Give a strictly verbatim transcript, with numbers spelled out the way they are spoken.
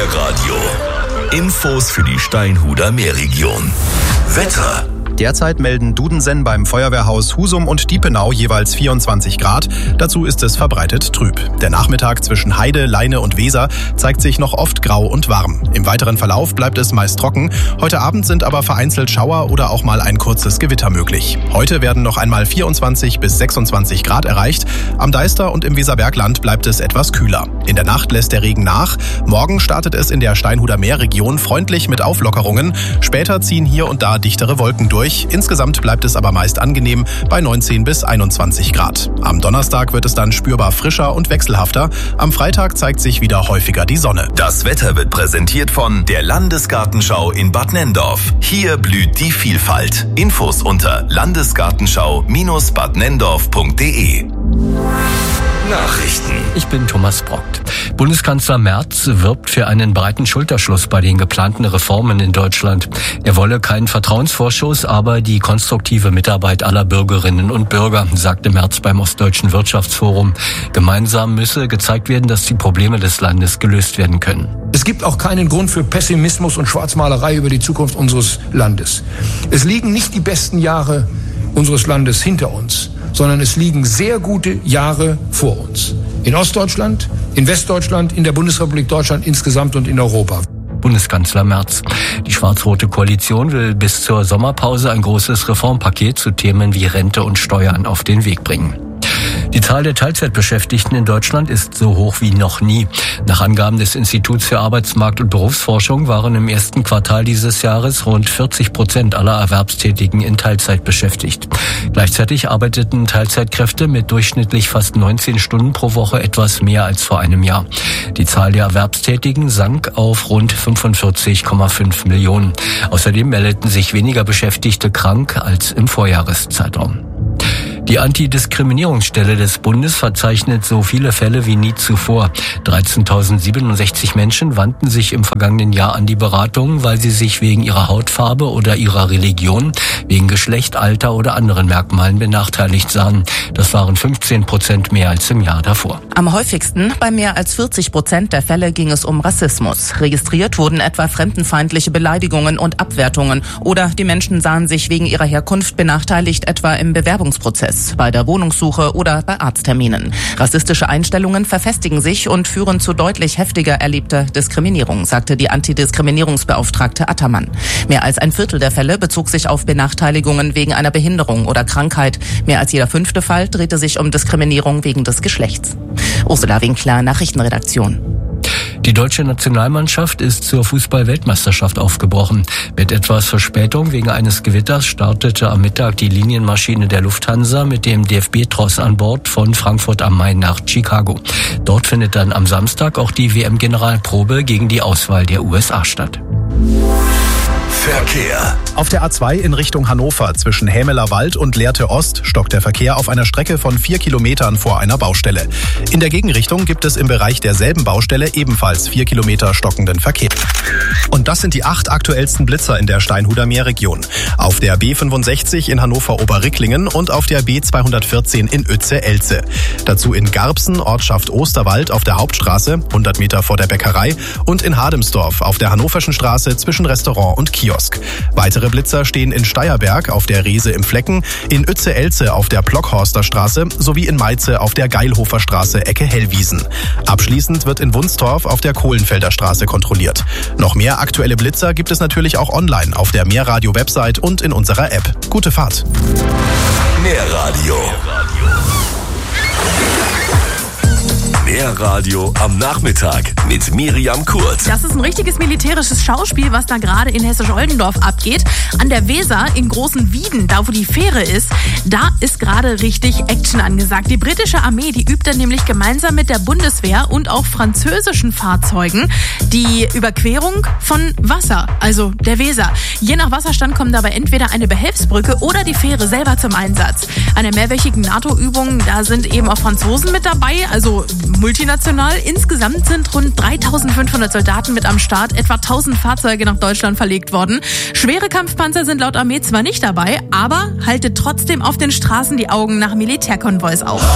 Meerradio. Infos für die Steinhuder Meerregion. Wetter. Derzeit melden Dudensen beim Feuerwehrhaus Husum und Diepenau jeweils vierundzwanzig Grad. Dazu ist es verbreitet trüb. Der Nachmittag zwischen Heide, Leine und Weser zeigt sich noch oft grau und warm. Im weiteren Verlauf bleibt es meist trocken. Heute Abend sind aber vereinzelt Schauer oder auch mal ein kurzes Gewitter möglich. Heute werden noch einmal vierundzwanzig bis sechsundzwanzig Grad erreicht. Am Deister und im Weserbergland bleibt es etwas kühler. In der Nacht lässt der Regen nach. Morgen startet es in der Steinhuder Meerregion freundlich mit Auflockerungen. Später ziehen hier und da dichtere Wolken durch. Insgesamt bleibt es aber meist angenehm bei neunzehn bis einundzwanzig Grad. Am Donnerstag wird es dann spürbar frischer und wechselhafter. Am Freitag zeigt sich wieder häufiger die Sonne. Das Wetter wird präsentiert von der Landesgartenschau in Bad Nenndorf. Hier blüht die Vielfalt. Infos unter landesgartenschau Bindestrich bad nenndorf punkt de. Nachrichten. Ich bin Thomas Brockt. Bundeskanzler Merz wirbt für einen breiten Schulterschluss bei den geplanten Reformen in Deutschland. Er wolle keinen Vertrauensvorschuss, aber die konstruktive Mitarbeit aller Bürgerinnen und Bürger, sagte Merz beim Ostdeutschen Wirtschaftsforum. Gemeinsam müsse gezeigt werden, dass die Probleme des Landes gelöst werden können. Es gibt auch keinen Grund für Pessimismus und Schwarzmalerei über die Zukunft unseres Landes. Es liegen nicht die besten Jahre unseres Landes hinter uns, sondern es liegen sehr gute Jahre vor uns. In Ostdeutschland, in Westdeutschland, in der Bundesrepublik Deutschland insgesamt und in Europa. Bundeskanzler Merz. Die schwarz-rote Koalition will bis zur Sommerpause ein großes Reformpaket zu Themen wie Rente und Steuern auf den Weg bringen. Die Zahl der Teilzeitbeschäftigten in Deutschland ist so hoch wie noch nie. Nach Angaben des Instituts für Arbeitsmarkt- und Berufsforschung waren im ersten Quartal dieses Jahres rund vierzig Prozent aller Erwerbstätigen in Teilzeit beschäftigt. Gleichzeitig arbeiteten Teilzeitkräfte mit durchschnittlich fast neunzehn Stunden pro Woche etwas mehr als vor einem Jahr. Die Zahl der Erwerbstätigen sank auf rund fünfundvierzig Komma fünf Millionen. Außerdem meldeten sich weniger Beschäftigte krank als im Vorjahreszeitraum. Die Antidiskriminierungsstelle des Bundes verzeichnet so viele Fälle wie nie zuvor. dreizehntausendsiebenundsechzig Menschen wandten sich im vergangenen Jahr an die Beratung, weil sie sich wegen ihrer Hautfarbe oder ihrer Religion, wegen Geschlecht, Alter oder anderen Merkmalen benachteiligt sahen. Das waren fünfzehn Prozent mehr als im Jahr davor. Am häufigsten, bei mehr als vierzig Prozent der Fälle, ging es um Rassismus. Registriert wurden etwa fremdenfeindliche Beleidigungen und Abwertungen. Oder die Menschen sahen sich wegen ihrer Herkunft benachteiligt, etwa im Bewerbungsprozess, bei der Wohnungssuche oder bei Arztterminen. Rassistische Einstellungen verfestigen sich und führen zu deutlich heftiger erlebter Diskriminierung, sagte die Antidiskriminierungsbeauftragte Attermann. Mehr als ein Viertel der Fälle bezog sich auf Benachteiligungen wegen einer Behinderung oder Krankheit. Mehr als jeder fünfte Fall drehte sich um Diskriminierung wegen des Geschlechts. Ursula Winkler, Nachrichtenredaktion. Die deutsche Nationalmannschaft ist zur Fußball-Weltmeisterschaft aufgebrochen. Mit etwas Verspätung wegen eines Gewitters startete am Mittag die Linienmaschine der Lufthansa mit dem D F B-Tross an Bord von Frankfurt am Main nach Chicago. Dort findet dann am Samstag auch die W M-Generalprobe gegen die Auswahl der U S A statt. Verkehr. Auf der A zwei in Richtung Hannover zwischen Hämeler Wald und Lehrte Ost stockt der Verkehr auf einer Strecke von vier Kilometern vor einer Baustelle. In der Gegenrichtung gibt es im Bereich derselben Baustelle ebenfalls vier Kilometer stockenden Verkehr. Und das sind die acht aktuellsten Blitzer in der Steinhuder Meerregion. Auf der B fünfundsechzig in Hannover-Oberricklingen und auf der B zweihundertvierzehn in Uetze-Elze. Dazu in Garbsen, Ortschaft Osterwald auf der Hauptstraße, hundert Meter vor der Bäckerei, und in Hademsdorf auf der Hannoverschen Straße zwischen Restaurant und Kiosk. Weitere Blitzer stehen in Steierberg auf der Reese im Flecken, in Uetze-Elze auf der Plockhorster Straße sowie in Meize auf der Geilhofer Straße Ecke Hellwiesen. Abschließend wird in Wunstorf auf der Kohlenfelder Straße kontrolliert. Noch mehr aktuelle Blitzer gibt es natürlich auch online auf der Meerradio-Website und in unserer App. Gute Fahrt. Meerradio. Meerradio am Nachmittag mit Miriam Kurz. Das ist ein richtiges militärisches Schauspiel, was da gerade in Hessisch-Oldendorf abgeht. An der Weser in Großen Wieden, da wo die Fähre ist, da ist gerade richtig Action angesagt. Die britische Armee, die übt dann nämlich gemeinsam mit der Bundeswehr und auch französischen Fahrzeugen die Überquerung von Wasser, also der Weser. Je nach Wasserstand kommt dabei entweder eine Behelfsbrücke oder die Fähre selber zum Einsatz. Eine mehrwöchigen NATO-Übung, da sind eben auch Franzosen mit dabei, also multinational. Insgesamt sind rund dreitausendfünfhundert Soldaten mit am Start, etwa tausend Fahrzeuge nach Deutschland verlegt worden. Schwere Kampfpanzer sind laut Armee zwar nicht dabei, aber haltet trotzdem auf den Straßen die Augen nach Militärkonvois auf.